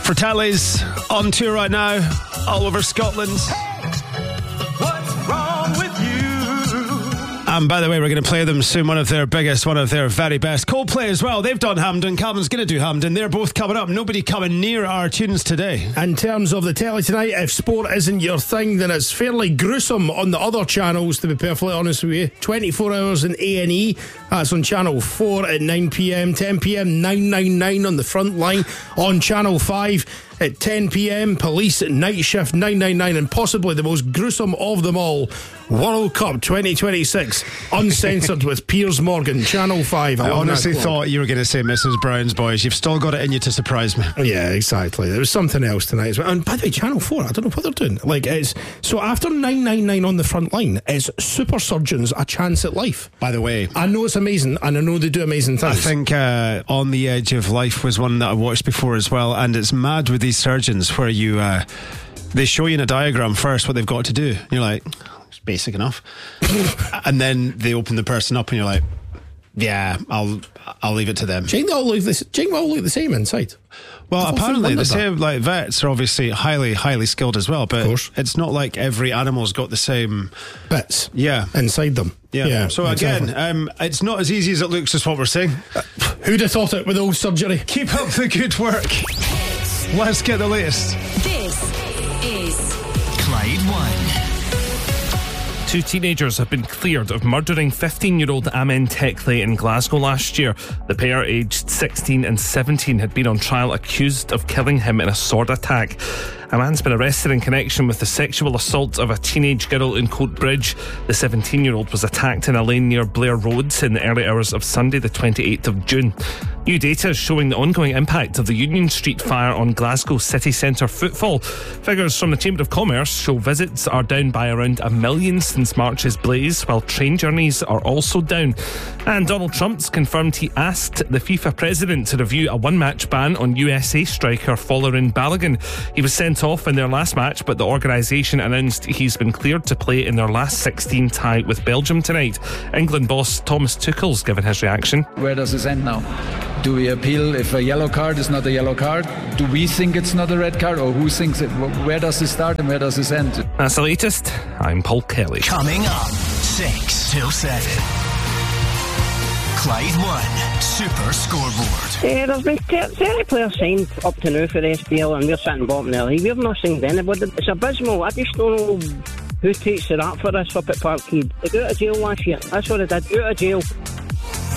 Fratelli's on tour right now, all over Scotland. What's wrong with you? And by the way, we're going to play them soon. One of their biggest, one of their very best. Coldplay as well. They've done Hampden. Calvin's going to do Hampden. They're both coming up. Nobody coming near our tunes today. In terms of the telly tonight, if sport isn't your thing, then it's fairly gruesome on the other channels, to be perfectly honest with you. 24 hours in A&E. That's on Channel 4 at 9pm. 10pm, 999 on the front line. On Channel 5 at 10pm, Police at Night Shift 999, and possibly the most gruesome of them all, World Cup 2026 Uncensored with Piers Morgan, Channel 5. I honestly thought you were going to say Mrs. Brown's Boys. You've still got it in you to surprise me. Yeah, exactly. There was something else tonight as well. And by the way, Channel 4, I don't know what they're doing. Like, it's so after 999 on the front line, it's Super Surgeons, A Chance at Life. By the way, I know it's amazing, and I know they do amazing things. I think On the Edge of Life was one that I watched before as well, and it's mad with these surgeons where you they show you in a diagram first what they've got to do. You're like, it's basic enough. And then they open the person up and you're like, yeah, I'll leave it to them. Do you think they all look the same inside? Well, apparently they say like vets are obviously highly skilled as well, but it's not like every animal's got the same bits inside them. Yeah. So exactly. Again, it's not as easy as it looks, is what we're saying. Who'd have thought it with all surgery? Keep up the good work. Let's get the latest. This is Clyde One. 2 teenagers have been cleared of murdering 15-year-old Amen Tekle in Glasgow last year. The pair, aged 16 and 17, had been on trial accused of killing him in a sword attack. A man's been arrested in connection with the sexual assault of a teenage girl in Coatbridge. The 17-year-old was attacked in a lane near Blair Roads in the early hours of Sunday, the 28th of June. New data is showing the ongoing impact of the Union Street fire on Glasgow city centre footfall. Figures from the Chamber of Commerce show visits are down by around 1 million since March's blaze, while train journeys are also down. And Donald Trump's confirmed he asked the FIFA president to review a one-match ban on USA striker Folarin Balogun. He was sent off in their last match, but the organisation announced he's been cleared to play in their last 16 tie with Belgium tonight. England boss Thomas Tuchel's given his reaction. Where does this end now? Do we appeal if a yellow card is not a yellow card? Do we think it's not a red card, or who thinks it? Where does this start and where does this end? That's the latest. I'm Paul Kelly. Coming up, 6 till 7. Clyde One Super Scoreboard. There's been 30 players signed up to now for the SPL, and we're sitting bottom of the league. We've not signed anybody. It's abysmal. I just don't know who takes the rap for this up at Parkhead. They got out of jail last year. That's what they did. Out of jail.